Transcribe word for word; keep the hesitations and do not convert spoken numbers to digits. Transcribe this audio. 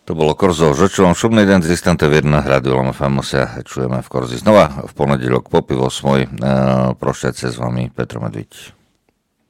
To bolo Korzo, že čo vám šumný den z Istante Vierna, Rádio Lama Famo sa čujeme v Korzi znova v ponedeľok po pol osmoj. Prošťať sa s vami Petro Medviť.